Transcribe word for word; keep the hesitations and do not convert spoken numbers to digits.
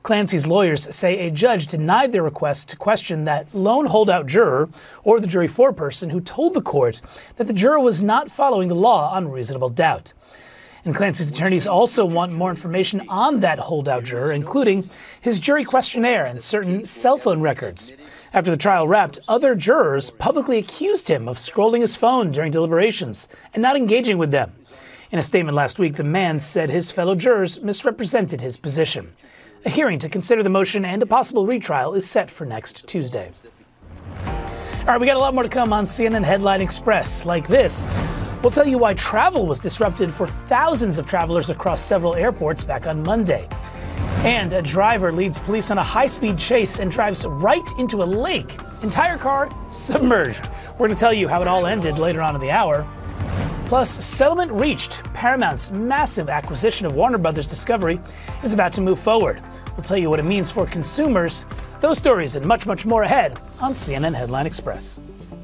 Clancy's lawyers say a judge denied their request to question that lone holdout juror or the jury foreperson who told the court that the juror was not following the law on reasonable doubt. And Clancy's attorneys also want more information on that holdout juror, including his jury questionnaire and certain cell phone records. After the trial wrapped, other jurors publicly accused him of scrolling his phone during deliberations and not engaging with them. In a statement last week, the man said his fellow jurors misrepresented his position. A hearing to consider the motion and a possible retrial is set for next Tuesday. All right, we got a lot more to come on C N N Headline Express. Like this, we'll tell you why travel was disrupted for thousands of travelers across several airports back on Monday. And a driver leads police on a high-speed chase and drives right into a lake. Entire car submerged. We're going to tell you how it all ended later on in the hour. Plus, settlement reached. Paramount's massive acquisition of Warner Brothers Discovery is about to move forward. We'll tell you what it means for consumers. Those stories and much, much more ahead on C N N Headline Express.